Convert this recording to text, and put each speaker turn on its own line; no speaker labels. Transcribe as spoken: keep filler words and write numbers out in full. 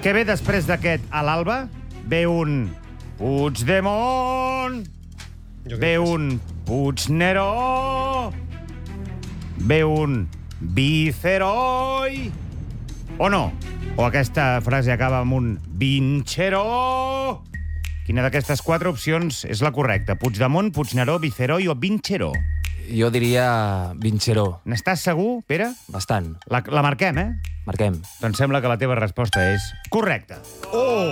Què ve després d'aquest a l'alba? Ve un Puigdemont, ve un Puigneró, ve un Viceroy, o no? O aquesta frase acaba amb un Vincheró? Quina d'aquestes quatre opcions és la correcta? Puigdemont, Puigneró, Viceroy o Vincheró?
Jo diria Vincheró.
N'estàs segur, Pere?
Bastant.
La, la marquem, eh?
Marquem.
Doncs sembla que la teva resposta és correcta.
Oh!